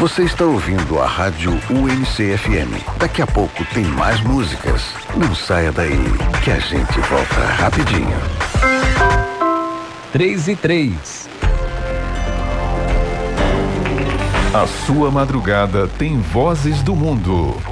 Você está ouvindo a Rádio UNC-FM. Daqui a pouco tem mais músicas. Não saia daí, que a gente volta rapidinho. 3:03. A sua madrugada tem vozes do mundo.